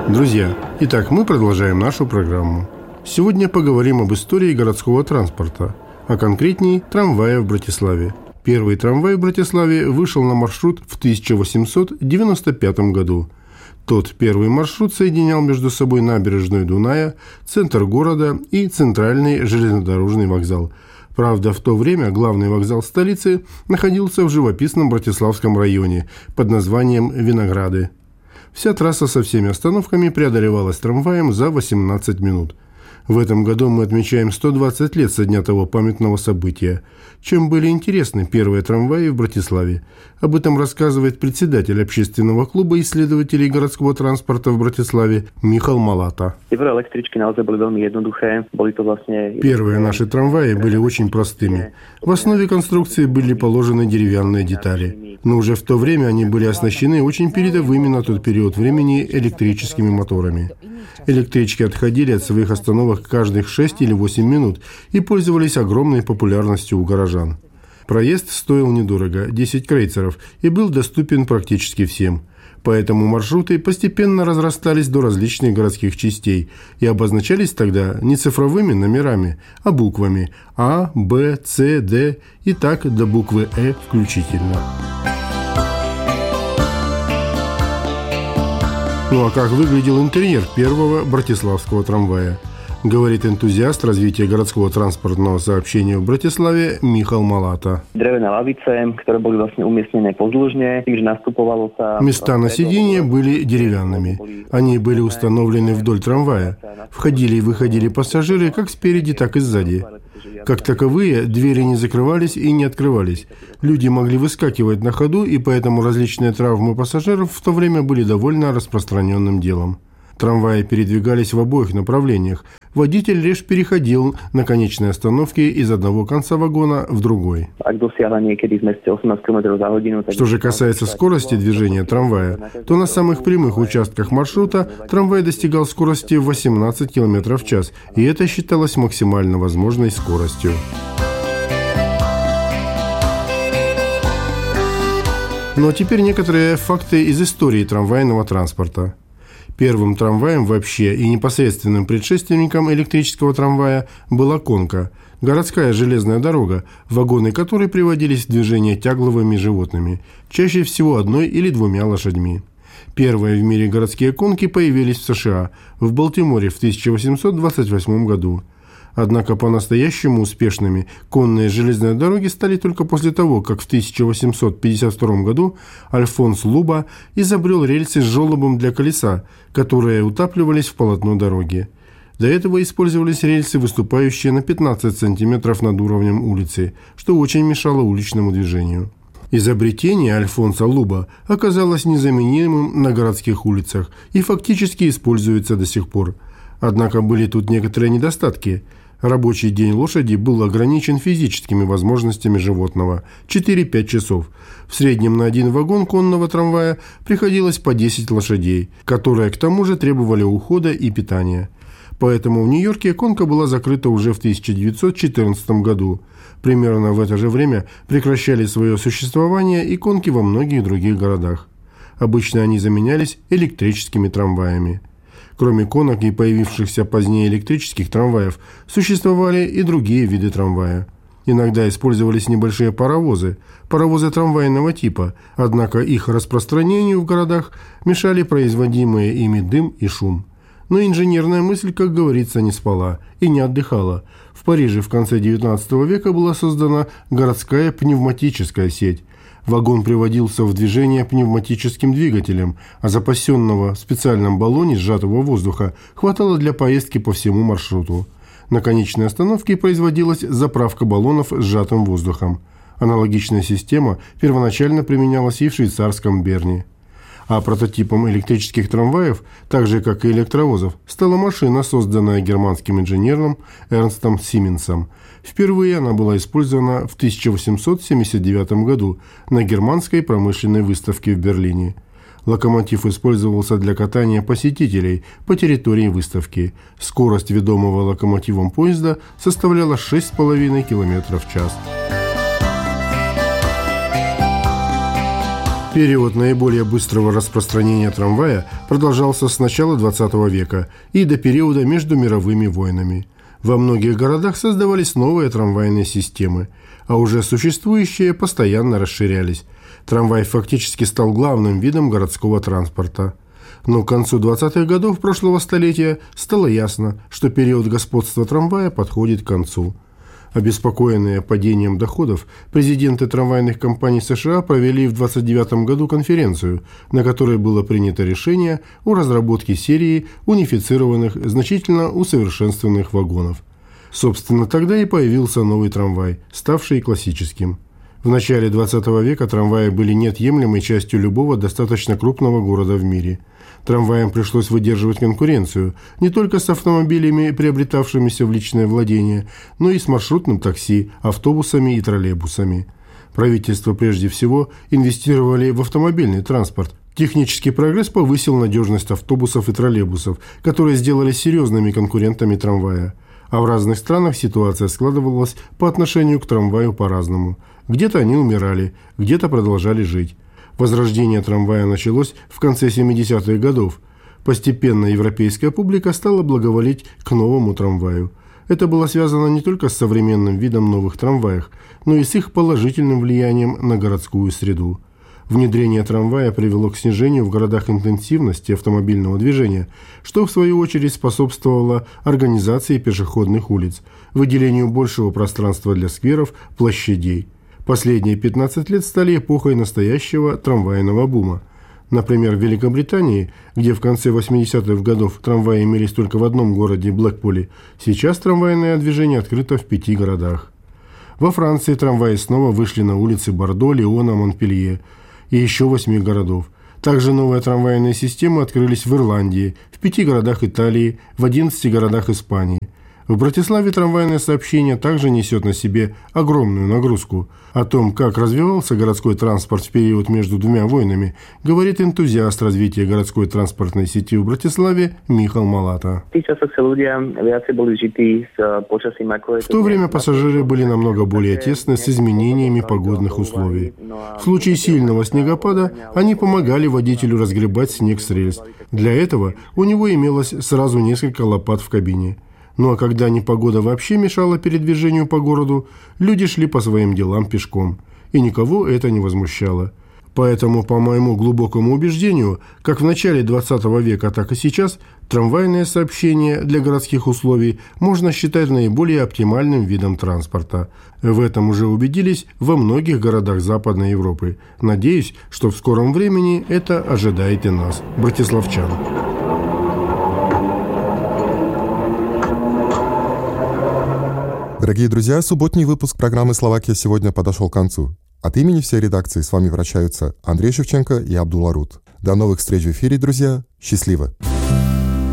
Друзья, итак, мы продолжаем нашу программу. Сегодня поговорим об истории городского транспорта, а конкретнее трамвая в Братиславе. Первый трамвай в Братиславе вышел на маршрут в 1895 году. Тот первый маршрут соединял между собой набережную Дуная, центр города и центральный железнодорожный вокзал. Правда, в то время главный вокзал столицы находился в живописном Братиславском районе под названием Винограды. Вся трасса со всеми остановками преодолевалась трамваем за 18 минут. В этом году мы отмечаем 120 лет со дня того памятного события. Чем были интересны первые трамваи в Братиславе? Об этом рассказывает председатель общественного клуба исследователей городского транспорта в Братиславе Михал Малата. Первые наши трамваи были очень простыми. В основе конструкции были положены деревянные детали. Но уже в то время они были оснащены очень передовыми на тот период времени электрическими моторами. Электрички отходили от своих остановок каждых 6 или 8 минут и пользовались огромной популярностью у горожан. Проезд стоил недорого – 10 крейцеров и был доступен практически всем. Поэтому маршруты постепенно разрастались до различных городских частей и обозначались тогда не цифровыми номерами, а буквами А, Б, С, Д и так до буквы Э включительно. Ну а как выглядел интерьер первого братиславского трамвая? Говорит энтузиаст развития городского транспортного сообщения в Братиславе Михал Малата. Места на сиденье были деревянными. Они были установлены вдоль трамвая. Входили и выходили пассажиры как спереди, так и сзади. Как таковые, двери не закрывались и не открывались. Люди могли выскакивать на ходу, и поэтому различные травмы пассажиров в то время были довольно распространенным делом. Трамваи передвигались в обоих направлениях. Водитель лишь переходил на конечной остановке из одного конца вагона в другой. Что же касается скорости движения трамвая, то на самых прямых участках маршрута трамвай достигал скорости 18 км в час, и это считалось максимально возможной скоростью. Ну а теперь некоторые факты из истории трамвайного транспорта. Первым трамваем вообще и непосредственным предшественником электрического трамвая была конка – городская железная дорога, вагоны которой приводились в движение тягловыми животными, чаще всего одной или двумя лошадьми. Первые в мире городские конки появились в США, в Балтиморе в 1828 году. Однако по-настоящему успешными конные железные дороги стали только после того, как в 1852 году Альфонс Луба изобрел рельсы с желобом для колеса, которые утапливались в полотно дороги. До этого использовались рельсы, выступающие на 15 сантиметров над уровнем улицы, что очень мешало уличному движению. Изобретение Альфонса Луба оказалось незаменимым на городских улицах и фактически используется до сих пор. Однако были тут некоторые недостатки. Рабочий день лошади был ограничен физическими возможностями животного – 4-5 часов. В среднем на один вагон конного трамвая приходилось по 10 лошадей, которые к тому же требовали ухода и питания. Поэтому в Нью-Йорке конка была закрыта уже в 1914 году. Примерно в это же время прекращали свое существование и конки во многих других городах. Обычно они заменялись электрическими трамваями. Кроме конок и появившихся позднее электрических трамваев, существовали и другие виды трамвая. Иногда использовались небольшие паровозы трамвайного типа, однако их распространению в городах мешали производимые ими дым и шум. Но инженерная мысль, как говорится, не спала и не отдыхала. В Париже в конце XIX века была создана городская пневматическая сеть. Вагон приводился в движение пневматическим двигателем, а запасенного в специальном баллоне сжатого воздуха хватало для поездки по всему маршруту. На конечной остановке производилась заправка баллонов сжатым воздухом. Аналогичная система первоначально применялась и в швейцарском Берне. А прототипом электрических трамваев, так же как и электровозов, стала машина, созданная германским инженером Эрнстом Сименсом. Впервые она была использована в 1879 году на германской промышленной выставке в Берлине. Локомотив использовался для катания посетителей по территории выставки. Скорость ведомого локомотивом поезда составляла 6,5 км в час. Период наиболее быстрого распространения трамвая продолжался с начала XX века и до периода между мировыми войнами. Во многих городах создавались новые трамвайные системы, а уже существующие постоянно расширялись. Трамвай фактически стал главным видом городского транспорта. Но к концу 20-х годов прошлого столетия стало ясно, что период господства трамвая подходит к концу. Обеспокоенные падением доходов, президенты трамвайных компаний США провели в 1929 году конференцию, на которой было принято решение о разработке серии унифицированных, значительно усовершенствованных вагонов. Собственно, тогда и появился новый трамвай, ставший классическим. В начале 20 века трамваи были неотъемлемой частью любого достаточно крупного города в мире. Трамваям пришлось выдерживать конкуренцию не только с автомобилями, приобретавшимися в личное владение, но и с маршрутным такси, автобусами и троллейбусами. Правительство прежде всего инвестировали в автомобильный транспорт. Технический прогресс повысил надежность автобусов и троллейбусов, которые сделались серьезными конкурентами трамвая. А в разных странах ситуация складывалась по отношению к трамваю по-разному. Где-то они умирали, где-то продолжали жить. Возрождение трамвая началось в конце 70-х годов. Постепенно европейская публика стала благоволить к новому трамваю. Это было связано не только с современным видом новых трамваев, но и с их положительным влиянием на городскую среду. Внедрение трамвая привело к снижению в городах интенсивности автомобильного движения, что в свою очередь способствовало организации пешеходных улиц, выделению большего пространства для скверов, площадей. Последние 15 лет стали эпохой настоящего трамвайного бума. Например, в Великобритании, где в конце 80-х годов трамваи имелись только в одном городе – Блэкпуле, сейчас трамвайное движение открыто в 5 городах. Во Франции трамваи снова вышли на улицы Бордо, Лиона, Монпелье и еще 8 городов. Также новые трамвайные системы открылись в Ирландии, в 5 городах Италии, в 11 городах Испании. В Братиславе трамвайное сообщение также несет на себе огромную нагрузку. О том, как развивался городской транспорт в период между двумя войнами, говорит энтузиаст развития городской транспортной сети в Братиславе Михал Малата. В то время пассажиры были намного более тесны с изменениями погодных условий. В случае сильного снегопада они помогали водителю разгребать снег с рельс. Для этого у него имелось сразу несколько лопат в кабине. Ну а когда непогода вообще мешала передвижению по городу, люди шли по своим делам пешком. И никого это не возмущало. Поэтому, по моему глубокому убеждению, как в начале 20 века, так и сейчас, трамвайное сообщение для городских условий можно считать наиболее оптимальным видом транспорта. В этом уже убедились во многих городах Западной Европы. Надеюсь, что в скором времени это ожидает и нас, братиславчан. Дорогие друзья, субботний выпуск программы «Словакия сегодня» подошел к концу. От имени всей редакции с вами прощаются Андрей Шевченко и Абдул Арут. До новых встреч в эфире, друзья. Счастливо!